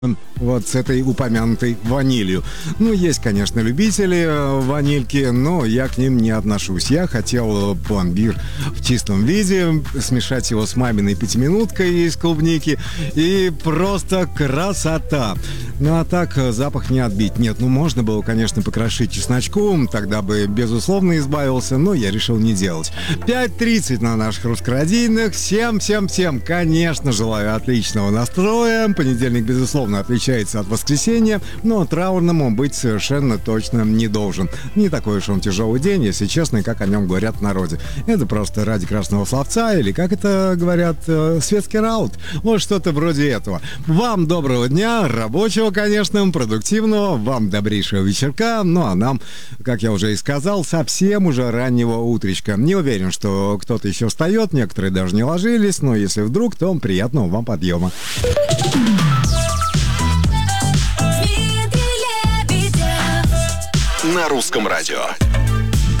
Вот с этой упомянутой ванилью. Ну, есть, конечно, любители ванильки, но я к ним не отношусь. Я хотел пломбир в чистом виде, смешать его с маминой пятиминуткой из клубники, и просто красота. Ну, а так запах не отбить. Нет, ну, можно было, конечно, покрошить чесночком, тогда бы, безусловно, избавился, но я решил не делать. 5:30 на наших русскородийных. Всем, конечно, желаю отличного настроя. Понедельник, безусловно, отличается от воскресенья, но траурному быть совершенно точно не должен. Не такой уж он тяжелый день, если честно, как о нем говорят в народе. Это просто ради красного словца, или, как это говорят, светский раут. Вот что-то вроде этого. Вам доброго дня, рабочего, конечно, продуктивного, вам добрейшего вечерка, ну а нам, как я уже и сказал, совсем уже раннего утречка. Не уверен, что кто-то еще встает, некоторые даже не ложились, но если вдруг, то приятного вам подъема. На русском радио.